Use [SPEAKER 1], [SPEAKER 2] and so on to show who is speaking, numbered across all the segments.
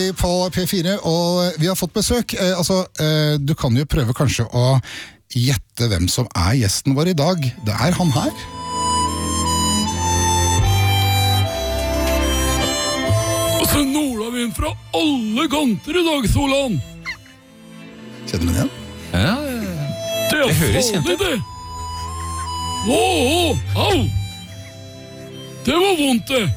[SPEAKER 1] På P4, og vi har fått besøk. Du kan jo prøve kanskje å gjette hvem som er gjesten vår i dag. Det er han her.
[SPEAKER 2] Altså, nordavind fra alle kanter i dag, Solan.
[SPEAKER 1] Kjenner du den?
[SPEAKER 2] Ja. Det høres kjent ut. Au! Det var vondt, det.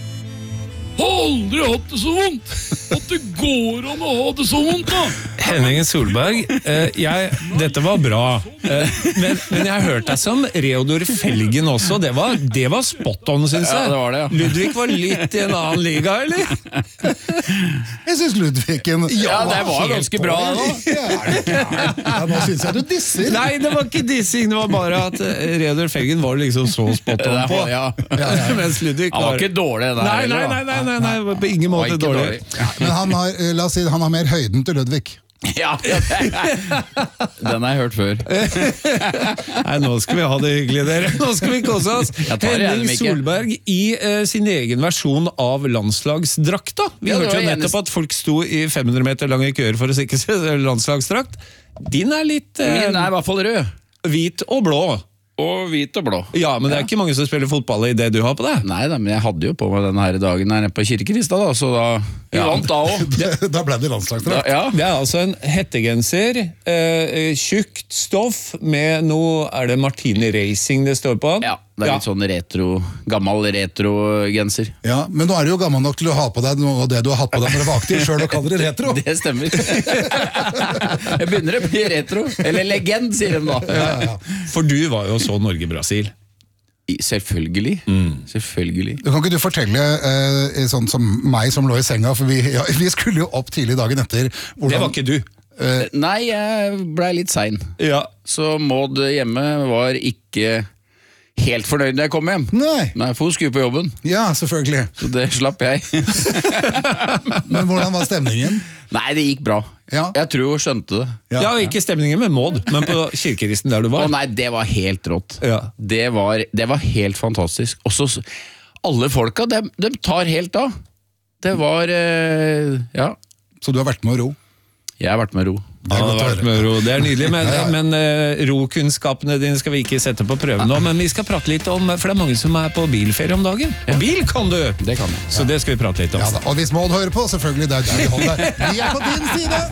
[SPEAKER 2] Har aldri hatt det så vondt. At det går an å ha det så vondt, da.
[SPEAKER 3] Henning Solberg, dette var bra, men jeg har hørt deg som Reodor Felgen også. Det var spot on, synes jeg.
[SPEAKER 4] Ja, det var det, ja.
[SPEAKER 3] Ludvig var litt i en annen liga, eller?
[SPEAKER 1] Jeg synes Ludvigen
[SPEAKER 4] Ja, det var ganske bra da.
[SPEAKER 1] Ja, nå synes jeg du disser.
[SPEAKER 3] Nei, det var ikke dissing, det var bare at Reodor Felgen var liksom så spot on på.
[SPEAKER 4] Ja.
[SPEAKER 3] Mens Ludvig
[SPEAKER 4] Han var ikke dårlig der.
[SPEAKER 3] Nei, på ingen måte dårlig.
[SPEAKER 1] Men han har, la oss si, han har mer høyden til Ludvig.
[SPEAKER 4] Ja, den har jeg hørt før.
[SPEAKER 3] Nei, nå skal vi ha det hyggelig, dere. Nå skal vi kose oss. Henning Solberg i sin egen versjon av landslagsdrakta. Vi hørte jo nettopp at folk sto i 500 meter lange køer for å sikre seg landslagsdrakt. Din er litt
[SPEAKER 4] Min er i hvert fall rød.
[SPEAKER 3] hvit og blå.
[SPEAKER 4] Og hvit og blå.
[SPEAKER 3] Ja, men det er ikke mange som spiller fotball i det du har på deg.
[SPEAKER 4] Nei da, men jeg hadde jo på meg denne her dagen her nede på Kirkerista da, så da vi vant da også.
[SPEAKER 1] Da ble det landslagsdrakt.
[SPEAKER 4] Ja.
[SPEAKER 3] Det er altså en hettegenser, tjukt stoff med noe, er det Martini Racing det står på?
[SPEAKER 4] Ja, det er litt sånn gammel retro-genser.
[SPEAKER 1] Ja, men nå er du jo gammel nok til å ha på deg noe av det du har hatt på deg når du var aktiv, selv og kaller det retro.
[SPEAKER 4] Det stemmer. Jeg begynner å bli retro, eller legend, sier de da.
[SPEAKER 1] Ja.
[SPEAKER 3] For du var jo så Norge-Brasil.
[SPEAKER 4] Selvfølgelig. Selvfølgelig.
[SPEAKER 1] Kan ikke du fortelle sånn som meg som lå i senga, for vi skulle jo opp tidlig dagen etter.
[SPEAKER 3] Det var ikke du.
[SPEAKER 4] Nei, jeg ble litt sein.
[SPEAKER 3] Ja.
[SPEAKER 4] Så Maud hjemme var ikke helt fornøyd når jeg kom hjem.
[SPEAKER 1] Nei,
[SPEAKER 4] for hun skulle på jobben.
[SPEAKER 1] Ja, selvfølgelig.
[SPEAKER 4] Så det slapp jeg.
[SPEAKER 1] Men hvordan var stemningen?
[SPEAKER 4] Nei, det gikk bra.
[SPEAKER 1] Ja.
[SPEAKER 4] Jeg tror hun skjønte det.
[SPEAKER 3] Ja, ikke stemningen med Maud, men på kirkeristen der du var.
[SPEAKER 4] Å nei, det var helt rått.
[SPEAKER 3] Ja.
[SPEAKER 4] Det var helt fantastisk. Også alle folka, de tar helt av. Det var, ja.
[SPEAKER 1] Så du har vært med å ro?
[SPEAKER 4] Jeg har vært med å ro.
[SPEAKER 1] Det er godt å høre.
[SPEAKER 3] Med ro. Det er nydelig, men rokunnskapene dine skal vi ikke sette på prøve nå, men vi skal prate litt om, for det er mange som er på bilferie om dagen. Og bil kan du!
[SPEAKER 4] Det kan jeg.
[SPEAKER 3] Så det skal vi prate litt om.
[SPEAKER 1] Ja da, og hvis Maud hører på, selvfølgelig, det er der vi holder. Vi er på din side!